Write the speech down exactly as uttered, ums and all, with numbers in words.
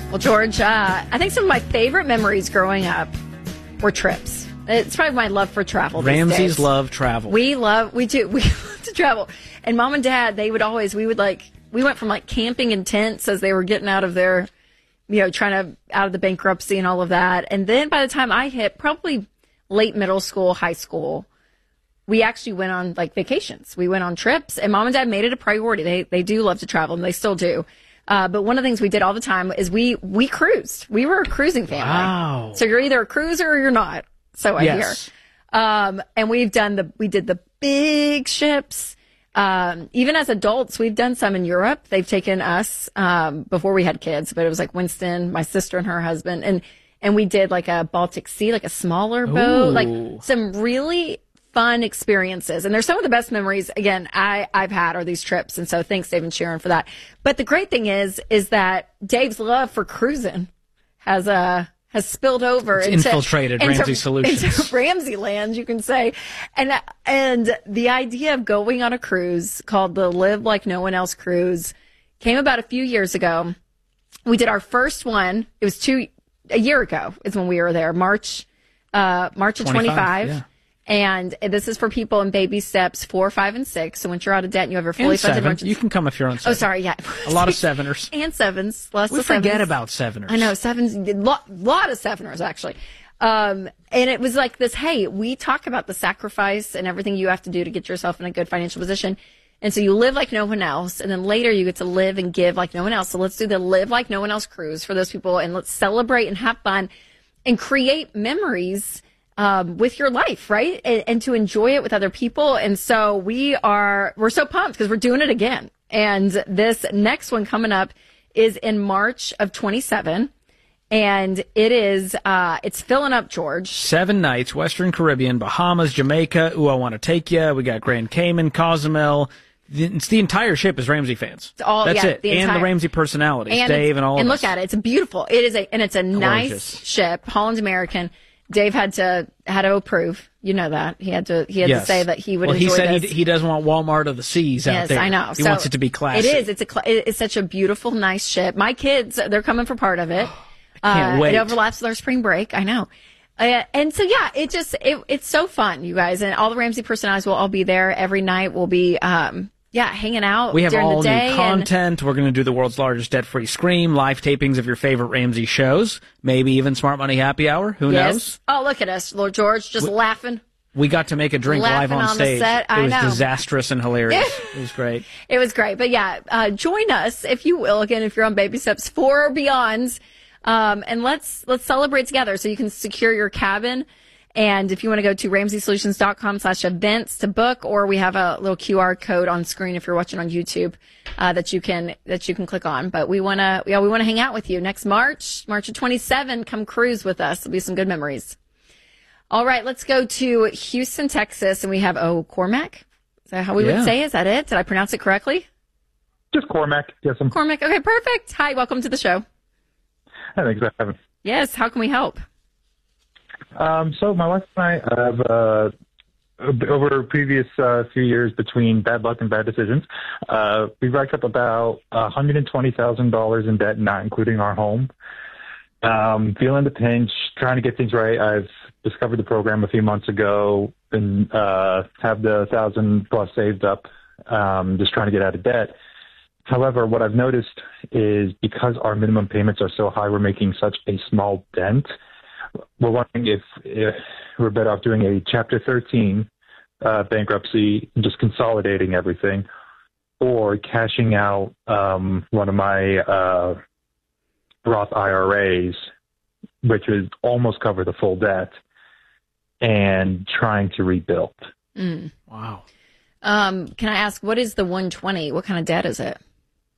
Well, George, uh, I think some of my favorite memories growing up were trips. It's probably my love for travel. Ramsey's love travel. We love, we do, we love to travel. And Mom and Dad, they would always, we would like, we went from like camping in tents as they were getting out of their, you know, trying to, out of the bankruptcy and all of that. And then by the time I hit probably late middle school, high school, we actually went on like vacations. We went on trips, and Mom and Dad made it a priority. They, they do love to travel, and they still do. Uh, but one of the things we did all the time is we, we cruised. We were a cruising family. Wow. So you're either a cruiser or you're not. So I Yes. hear. Um, and we've done the, we did the big ships. Um, even as adults, we've done some in Europe. They've taken us, um, before we had kids, but it was like Winston, my sister and her husband. And, and we did like a Baltic Sea, like a smaller boat, Ooh. like some really fun experiences. And they're some of the best memories, again, I, I've had are these trips. And so thanks, Dave and Sharon, for that. But the great thing is, is that Dave's love for cruising has, uh, has spilled over It's into, infiltrated into, Ramsey Solutions. into Ramsey land, you can say. And, and the idea of going on a cruise called the Live Like No One Else cruise came about a few years ago. We did our first one. It was two, a year ago is when we were there, March, uh, March of twenty-five. Yeah. And this is for people in baby steps four, five, and six. So once you're out of debt and you have your fully And funded seven. emergency. You can come if you're on seven. Oh, sorry. Yeah. A lot of seveners. And sevens. Lots We of forget sevens. about seveners. I know. Sevens. A lot, lot of seveners, actually. Um, and it was like this, hey, we talk about the sacrifice and everything you have to do to get yourself in a good financial position. And so you live like no one else. And then later you get to live and give like no one else. So let's do the Live Like No One Else cruise for those people. And let's celebrate and have fun and create memories Um, with your life, right? And, and to enjoy it with other people. And so we are, we're so pumped because we're doing it again. And this next one coming up is in March of twenty-seven. And it is, uh, it's filling up, George. Seven nights, Western Caribbean, Bahamas, Jamaica. Ooh, I want to take you. We got Grand Cayman, Cozumel. The, it's the entire ship is Ramsey fans. All, That's yeah, it. the and entire- the Ramsey personalities, And Dave it's- and all And of look us. at it. It's beautiful. It is a, and it's a nice Gorgeous. ship, Holland American. Dave had to had to approve. You know that he had to he had Yes. to say that he would well, enjoy he said this. he, he doesn't want Walmart of the seas out Yes, there. I know. He So wants it to be classy. It is. It's a. cl- It's such a beautiful, nice ship. My kids, they're coming for part of it. can't uh, wait. It overlaps with our spring break. I know. Uh, and so yeah, it just it, it's so fun, you guys, and all the Ramsey personalities will all be there every night. We'll be um yeah hanging out. We have during all the day new content. We're going to do the world's largest debt-free scream, live tapings of your favorite Ramsey shows, maybe even Smart Money Happy Hour. Who And, yes. knows? Oh, look at us, Lord George, just We- laughing. We got to make a drink live Laughing on on the stage. set. I it was know. disastrous and hilarious. It was great. It was great. But yeah, uh, join us, if you will, again, if you're on Baby Steps four or beyond. Um, and let's, let's celebrate together so you can secure your cabin. And if you want to go to ramsey solutions dot com slash events to book, or we have a little Q R code on screen if you're watching on YouTube, uh, that you can, that you can click on. But we want to, yeah, we want to hang out with you next March, March of twenty-seven. Come cruise with us. It'll be some good memories. All right, let's go to Houston, Texas, and we have, oh, Cormac? Is that how we Yeah. would say? Is that it? Did I pronounce it correctly? Just Cormac. Yes, I'm. Cormac. Okay, perfect. Hi, welcome to the show. Thanks for having. Yes, how can we help? Um, so my wife and I have, uh, over previous uh, few years between bad luck and bad decisions, uh, we've racked up about one hundred twenty thousand dollars in debt, not including our home. Um, feeling the pinch, trying to get things right. I've discovered the program a few months ago and uh, have the thousand plus saved up, um, just trying to get out of debt. However, what I've noticed is because our minimum payments are so high, we're making such a small dent. We're wondering if, if we're better off doing a Chapter thirteen uh, bankruptcy and just consolidating everything, or cashing out um, one of my uh, Roth I R As, which would almost cover the full debt, and trying to rebuild. Mm. Wow. Um, can I ask, what is the one twenty? What kind of debt is it?